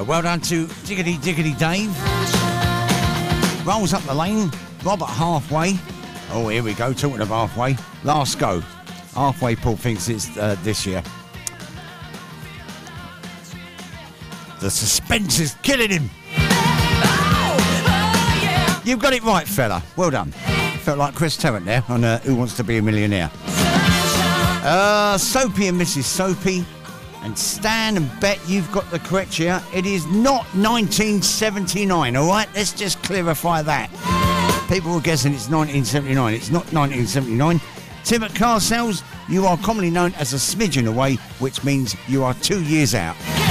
Well done to Diggity Diggity Dave. Rolls up the lane. Robert halfway. Oh, here we go. Talking of halfway. Last go. Halfway Paul thinks it's this year. The suspense is killing him. You've got it right, fella. Well done. Felt like Chris Tarrant there on Who Wants to Be a Millionaire. Soapy and Mrs. Soapy. And Stan and Bet, you've got the correct year. It is not 1979, all right? Let's just clarify that. People were guessing it's 1979. It's not 1979. Tim at Car Sales, you are commonly known as a smidgen away, which means you are 2 years out.